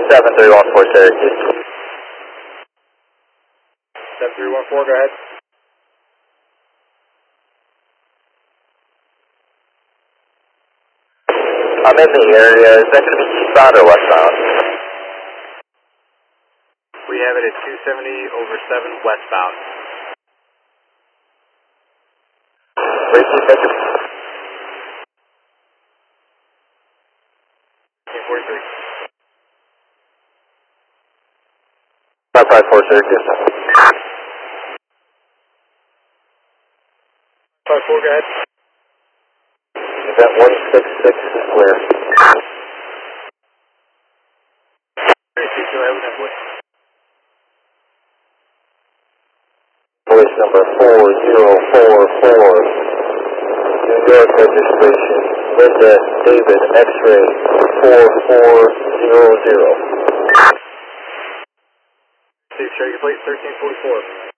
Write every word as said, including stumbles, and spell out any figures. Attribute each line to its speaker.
Speaker 1: seven three one four Syracuse.
Speaker 2: seven three one four, go ahead.
Speaker 1: I'm in the area. Is that going to be eastbound or westbound?
Speaker 2: We have it at two seventy over seven westbound.
Speaker 1: Racing, thank you.
Speaker 2: forty-three.
Speaker 1: five five four Syracuse.
Speaker 2: five four, go ahead.
Speaker 1: Event one six six is clear.
Speaker 2: thirty-six, go ahead with that voice.
Speaker 1: Voice number four zero four four. New York registration. Linda David X-ray four four zero zero.
Speaker 2: Steve, show your plate thirteen forty-four.